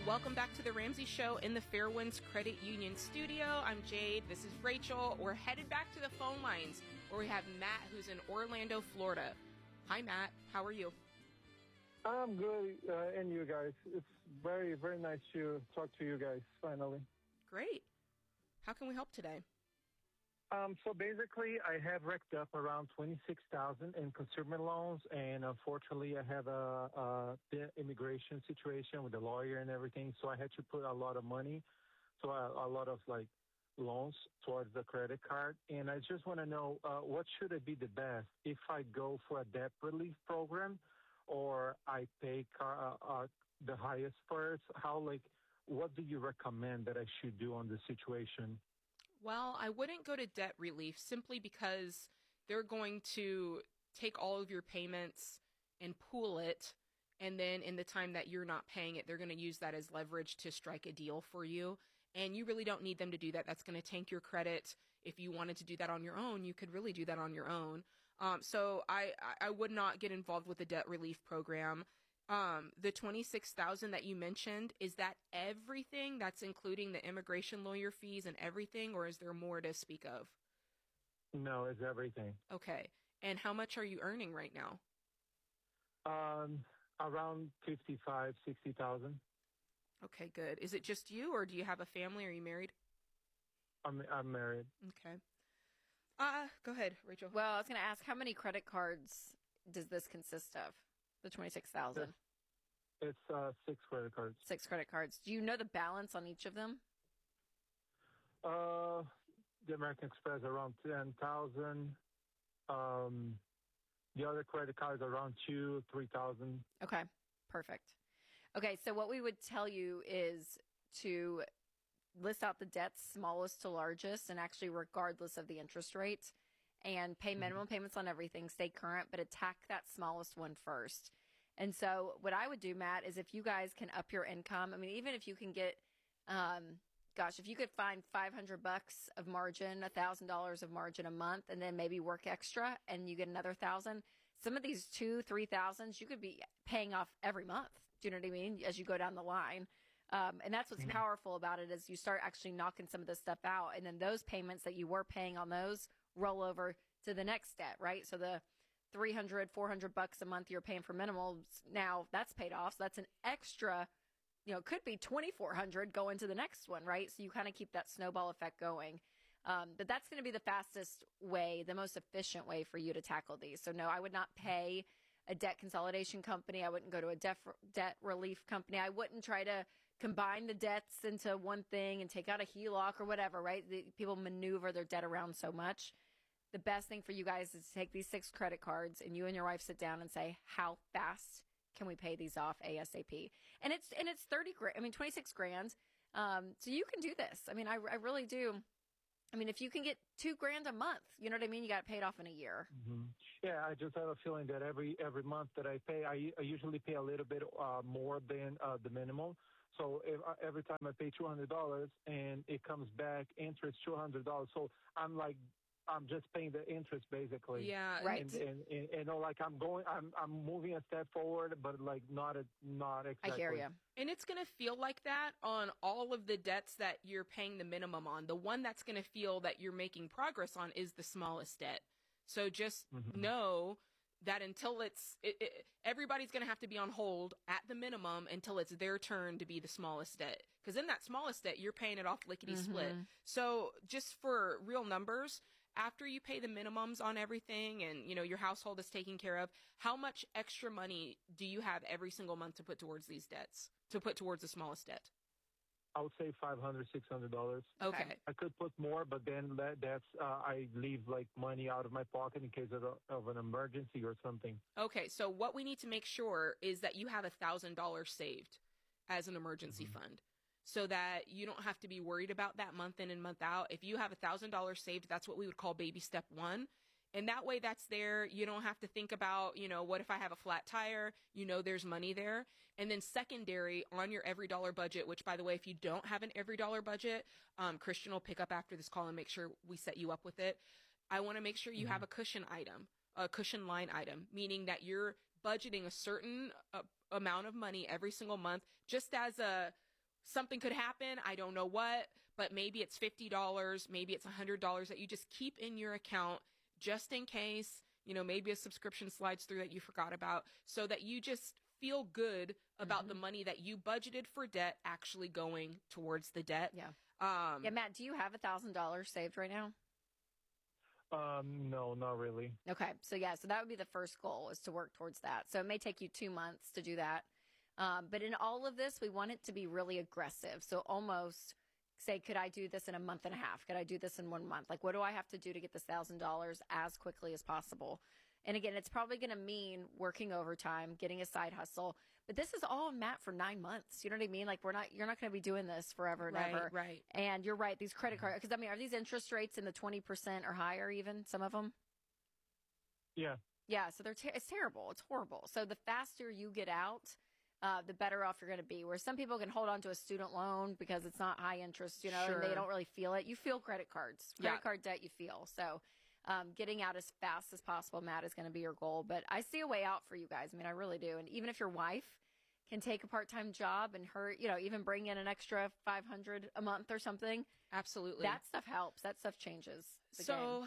Welcome back to the Ramsey Show in the Fairwinds Credit Union studio. I'm Jade. This is Rachel. We're headed back to the phone lines where we have Matt, who's in Orlando, Florida. Hi, Matt. How are you? I'm good, and you guys. It's very, very nice to talk to you guys, finally. Great. How can we help today? So basically, I have racked up around $26,000 in consumer loans, and unfortunately, I have the immigration situation with the lawyer and everything, so I had to put a lot of money, so a lot of loans towards the credit card. And I just want to know what should it be the best if I go for a debt relief program, or I pay the highest first? What do you recommend that I should do on this situation? Well, I wouldn't go to debt relief simply because they're going to take all of your payments and pool it. And then in the time that you're not paying it, they're going to use that as leverage to strike a deal for you. And you really don't need them to do that. That's going to tank your credit. If you wanted to do that on your own, you could really do that on your own. So I would not get involved with the debt relief program. The $26,000 that you mentioned, is that everything? That's including the immigration lawyer fees and everything, or is there more to speak of? No, it's everything. Okay. And how much are you earning right now? Around 55, 60,000. Okay, good. Is it just you, or do you have a family? Are you married? I'm married. Okay. Go ahead, Rachel. Well, I was going to ask, how many credit cards does this consist of? The 26,000. It's 6 credit cards. 6 credit cards. Do you know the balance on each of them? The American Express around 10,000. The other credit cards around 3,000. Okay, perfect. Okay, so what we would tell you is to list out the debts smallest to largest, and actually regardless of the interest rate, and pay minimum payments on everything, stay current, but attack that smallest one first. And so what I would do, Matt, is if you guys can up your income, I mean, even if you can get, if you could find $500 of margin, $1,000 of margin a month, and then maybe work extra and you get another 1,000, some of these 2,000-3,000s you could be paying off every month. Do you know what I mean? As you go down the line. And that's what's powerful about it, is you start actually knocking some of this stuff out. And then those payments that you were paying on those roll over to the next debt, right? So the $300-$400 a month you're paying for minimals, now that's paid off. So that's an extra, it could be $2,400 going to the next one, right? So you kind of keep that snowball effect going. But that's going to be the fastest way, the most efficient way for you to tackle these. So no, I would not pay a debt consolidation company. I wouldn't go to a debt relief company. I wouldn't try to combine the debts into one thing and take out a HELOC or whatever, right? People maneuver their debt around so much. The best thing for you guys is to take these 6 credit cards and you and your wife sit down and say, how fast can we pay these off ASAP? And it's 26 grand. So you can do this. I mean, I really do. I mean, if you can get $2,000 a month, you know what I mean? You got paid off in a year. Mm-hmm. Yeah, I just have a feeling that every month that I pay, I usually pay a little bit more than the minimum. So every time I pay $200 and it comes back interest $200, so I'm just paying the interest basically. Yeah, right. And I'm moving a step forward, but not exactly. I hear you. And it's going to feel like that on all of the debts that you're paying the minimum on. The one that's going to feel that you're making progress on is the smallest debt. So just know that until everybody's going to have to be on hold at the minimum until it's their turn to be the smallest debt. Because in that smallest debt, you're paying it off lickety-split. So just for real numbers, after you pay the minimums on everything and, your household is taken care of, how much extra money do you have every single month to put towards these debts, to put towards the smallest debt? I would say $500, $600. Okay. I could put more, but then that's I leave money out of my pocket in case of an emergency or something. Okay, so what we need to make sure is that you have $1,000 saved as an emergency fund, so that you don't have to be worried about that month in and month out. If you have $1,000 saved, that's what we would call baby step 1. And that way that's there. You don't have to think about, what if I have a flat tire? There's money there. And then secondary on your every dollar budget, which by the way, if you don't have an every dollar budget, Christian will pick up after this call and make sure we set you up with it. I want to make sure you have a cushion line item, meaning that you're budgeting a certain amount of money every single month, just as a something could happen. I don't know what, but maybe it's $50, maybe it's $100 that you just keep in your account just in case, maybe a subscription slides through that you forgot about, so that you just feel good about the money that you budgeted for debt actually going towards the debt. Yeah. Yeah, Matt, do you have $1,000 saved right now? No, not really. Okay. So that would be the first goal, is to work towards that. So it may take you 2 months to do that. But in all of this, we want it to be really aggressive. So almost say, could I do this in a month and a half? Could I do this in 1 month? Like, what do I have to do to get this $1,000 as quickly as possible? And again, it's probably going to mean working overtime, getting a side hustle. But this is all, Matt, for 9 months. You know what I mean? Like, you're not going to be doing this forever and ever. Right. And you're right. These credit cards, because are these interest rates in the 20% or higher, even some of them? Yeah. Yeah. So it's terrible. It's horrible. So the faster you get out, the better off you're going to be. Where some people can hold on to a student loan because it's not high interest, Sure. and they don't really feel it. You feel credit cards, Yeah. card debt, you feel. So getting out as fast as possible, Matt, is going to be your goal. But I see a way out for you guys. I really do. And even if your wife can take a part-time job and her, even bring in an extra $500 a month or something. Absolutely. That stuff helps. That stuff changes the game.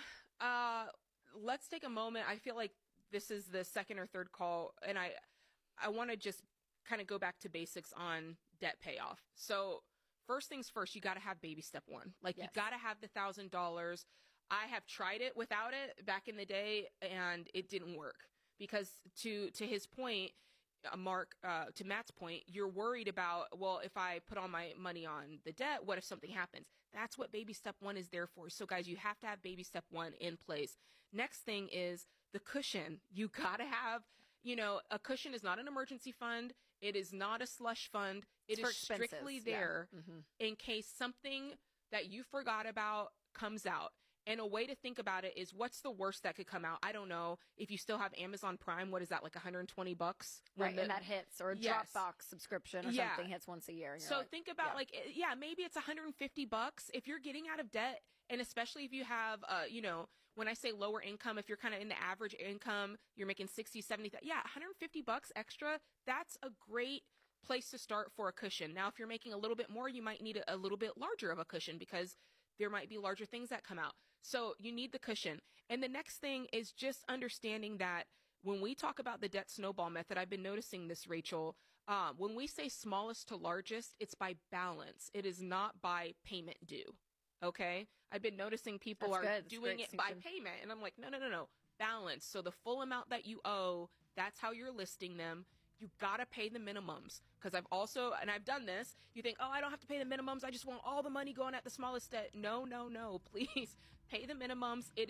Let's take a moment. I feel like this is the second or third call, and I want to just kind of go back to basics on debt payoff. So first things first, you got to have baby step one. Like, Yes. you got to have the $1,000. I have tried it without it back in the day, and it didn't work because to his point, Mark, to Matt's point, you're worried about, well, if I put all my money on the debt, what if something happens? That's what baby step one is there for. So guys, you have to have baby step one in place. Next thing is the cushion. You got to have, a cushion is not an emergency fund. It is not a slush fund. It for is strictly expenses. there Yeah. Mhm. in case something that you forgot about comes out. And a way to think about it is, what's the worst that could come out? I don't know. If you still have Amazon Prime, what is that, like $120? Right, and that hits, or a Yes. Dropbox subscription or Yeah. something hits once a year. And you're So like, think about yeah. maybe it's $150 if you're getting out of debt, and especially if you have, when I say lower income, if you're kind of in the average income, you're making 60, 70, $150 extra. That's a great place to start for a cushion. Now, if you're making a little bit more, you might need a little bit larger of a cushion because there might be larger things that come out. So you need the cushion. And the next thing is just understanding that when we talk about the debt snowball method, I've been noticing this, Rachel, when we say smallest to largest, it's by balance. It is not by payment due. Okay? I've been noticing people That's are good. That's doing great it by distinction. payment. And I'm like, no. Balance. So the full amount that you owe, that's how you're listing them. You got to pay the minimums. Because I've done this. You think, oh, I don't have to pay the minimums. I just want all the money going at the smallest debt. No. Please pay the minimums. It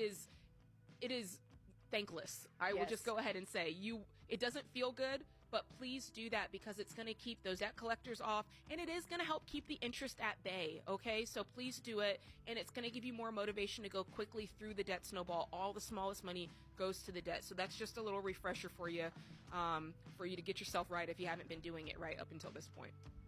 is thankless. I will Yes. just go ahead and say it doesn't feel good, but please do that because it's going to keep those debt collectors off, and it is going to help keep the interest at bay. Okay. So please do it. And it's going to give you more motivation to go quickly through the debt snowball. All the smallest money goes to the debt. So that's just a little refresher for you to get yourself right if you haven't been doing it right up until this point.